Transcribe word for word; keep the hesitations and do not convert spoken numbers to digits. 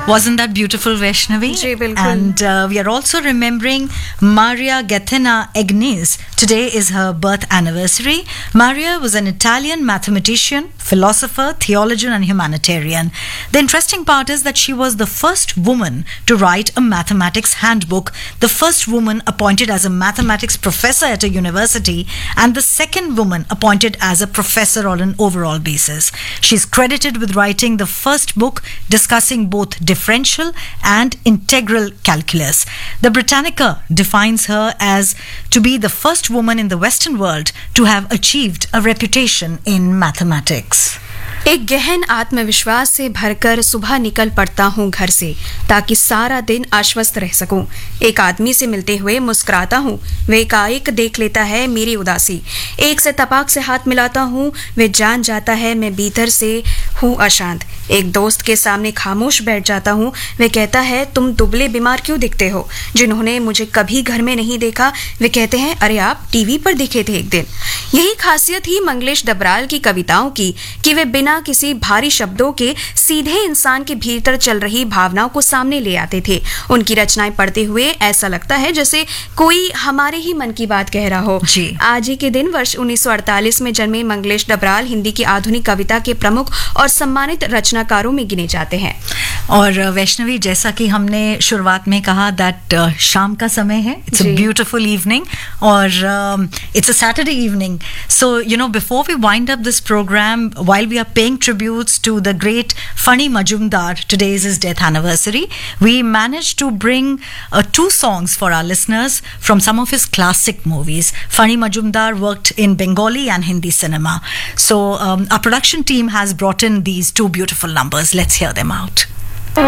Wasn't that beautiful, Vaishnavi? जी, बिल्कुल. And uh, we are also remembering Maria Gaetana Agnes. Today is her birth anniversary. Maria was an Italian mathematician, philosopher, theologian, and humanitarian. The interesting part is that she was the first woman to write a mathematics handbook, the first woman appointed as a mathematics professor at a university, and the second woman appointed as a professor on an overall basis. She's credited with writing the first book discussing both differential and integral calculus. The Britannica defines her as to be the first woman in the Western world to have achieved a reputation in mathematics. एक गहन आत्मविश्वास से भरकर सुबह निकल पड़ता हूँ घर से ताकि सारा दिन आश्वस्त रह सकूं। एक आदमी से मिलते हुए मुस्कुराता हूँ, वे एकाएक देख लेता है मेरी उदासी। एक से तपाक से हाथ मिलाता हूँ, वे जान जाता है मैं भीतर से हूँ अशांत। एक दोस्त के सामने खामोश बैठ जाता हूँ, वे कहता है तुम दुबले बीमार क्यों दिखते हो। जिन्होंने मुझे कभी घर में नहीं देखा वे कहते हैं अरे आप टीवी पर दिखे थे एक दिन। यही खासियत ही मंगलेश डबराल की कविताओं की कि वे बिना किसी भारी शब्दों के सीधे इंसान के भीतर चल रही भावनाओं को सामने ले आते थे। उनकी रचनाएं पढ़ते हुए ऐसा लगता है जैसे कोई हमारे ही मन की बात कह रहा हो। जी। आज ही के दिन वर्ष उन्नीस सौ अड़तालीस में जन्मे मंगलेश डबराल हिंदी की आधुनिक कविता के प्रमुख और सम्मानित रचनाकारों में गिने जाते हैं। और वैष्णवी, जैसा कि हमने शुरुआत में कहा दैट uh, शाम का समय है, इट्स अ ब्यूटीफुल इवनिंग और it's a Saturday evening. So you know before we wind up this programme, while we are paying tributes to the great Fani Majumdar, today is his death anniversary, we managed to bring uh, two songs for our listeners from some of his classic movies. Fani Majumdar worked in Bengali and Hindi cinema. So um, our production team has brought in these two beautiful numbers. Let's hear them out.